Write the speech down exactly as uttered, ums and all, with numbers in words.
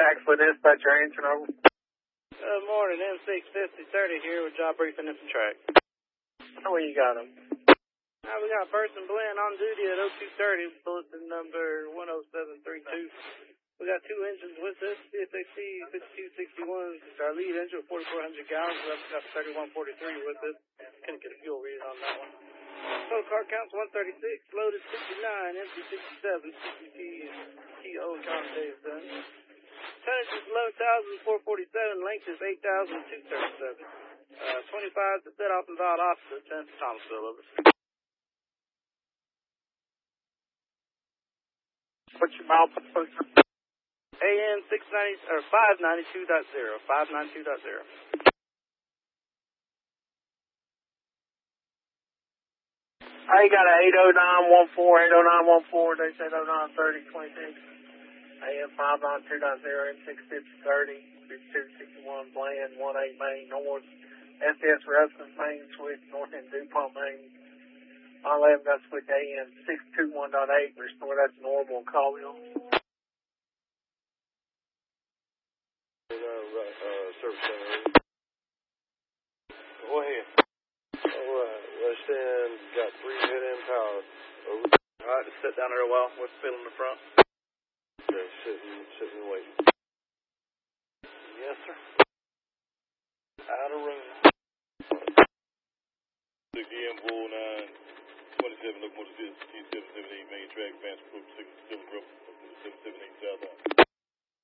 Axwood Dispatcher, answering over. Good morning, M six fifty thirty here with job briefing and some track. Where you got them? Now we got Burson Blend on duty at oh two thirty, bulletin number one oh seven three two. We got two engines with us, C S X T fifty-two sixty-one, our lead engine with forty-four hundred gallons. We also got thirty-one forty-three with us. Couldn't get a fuel read on that one. Total car count's one thirty-six, loaded sixty-nine, empty sixty-seven, C C P, T O, and count days done. Tonnage is eleven thousand four hundred forty-seven, length is eight thousand two hundred thirty-seven. Uh, twenty-five to set off and valid officer, ten to Thomasville, over. What's your mile per person? A N six ninety or five ninety-two point zero, five ninety-two point zero. I got an eight oh nine one four, eight oh nine one four, they said oh nine thirty twenty-six. A M five ninety-two point zero, M six fifty thirty, fifty-two sixty-one, Bland, one eight Main, North, S S Ruskin, Main, switch, North End DuPont, Main. On eleven got switch A N six two one point eight, restore that's normal, call wheel. Uh, uh, service center. Go ahead. Alright, west end, got three head end power. Over. Alright, just sit down there a while. What's the feel in the front? Okay, sitting, sitting and waiting. Yes, sir. Out of room. six D M four nine twenty-seven, locomotive seven seven eight main track, advance group six seven group, seven seven eight southbound.